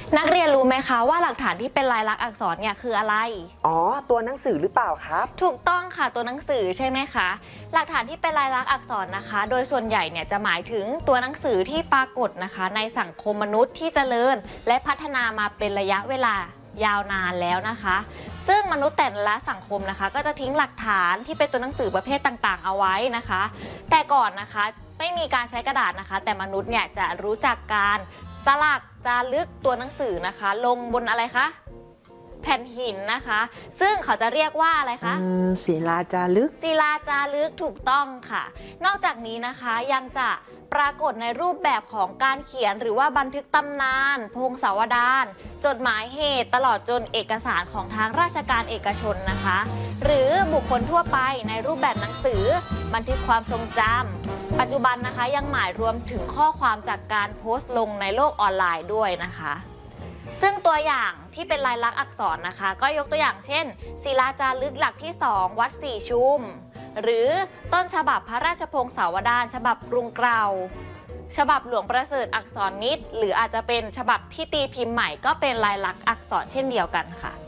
นักเรียนรู้ไหมคะว่าหลักฐานที่เป็นลายลักษณ์อักษรเนี่ยคืออะไรอ๋อตัวหนังสือหรือเปล่าครับถูกต้องค่ะตัวหนังสือใช่ไหมคะหลักฐานที่เป็นลายลักษณ์อักษรนะคะโดยส่วนใหญ่เนี่ยจะหมายถึงตัวหนังสือที่ปรากฏนะคะในสังคมมนุษย์ที่เจริญและพัฒนามาเป็นระยะเวลายาวนานแล้วนะคะซึ่งมนุษย์แต่ละสังคมนะคะก็จะทิ้งหลักฐานที่เป็นตัวหนังสือประเภทต่างๆเอาไว้นะคะแต่ก่อนนะคะไม่มีการใช้กระดาษนะคะแต่มนุษย์เนี่ยจะรู้จักการสลักจารึกตัวหนังสือนะคะลงบนอะไรคะแผ่นหินนะคะซึ่งเขาจะเรียกว่าอะไรคะศิลาจารึกศิลาจารึกถูกต้องค่ะนอกจากนี้นะคะยังจะปรากฏในรูปแบบของการเขียนหรือว่าบันทึกตำนานพงศาวดารจดหมายเหตุตลอดจนเอกสารของทางราชการเอกชนนะคะหรือบุคคลทั่วไปในรูปแบบหนังสือบันทึกความทรงจำปัจจุบันนะคะยังหมายรวมถึงข้อความจากการโพสต์ลงในโลกออนไลน์ด้วยนะคะซึ่งตัวอย่างที่เป็นลายลักษณ์อักษรนะคะก็ยกตัวอย่างเช่นศิลาจารึกหลักที่2วัดสี่ชุมหรือต้นฉบับพระราชพงศาวดารฉบับกรุงเกลาฉบับหลวงประเสริฐอักษรนิตหรืออาจจะเป็นฉบับที่ตีพิมพ์ใหม่ก็เป็นลายลักษณ์อักษรเช่นเดียวกันค่ะ